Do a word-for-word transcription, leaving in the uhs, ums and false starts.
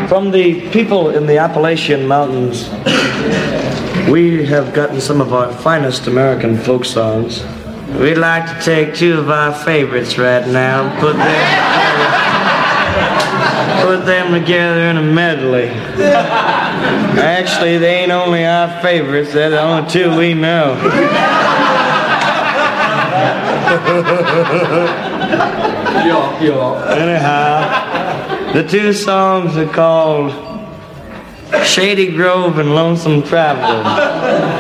From the people in the Appalachian Mountains, we have gotten some of our finest American folk songs. We'd like to take two of our favorites right now and put them together, put them together in a medley. Actually, they ain't only our favorites, they're the only two we know. Yeah, yeah. Anyhow, the two songs are called Shady Grove and Lonesome Traveler.